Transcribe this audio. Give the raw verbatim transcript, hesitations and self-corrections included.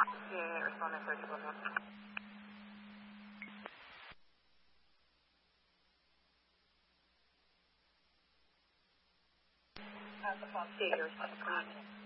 Yeah, responding to the one. Uh, the phone, see your response.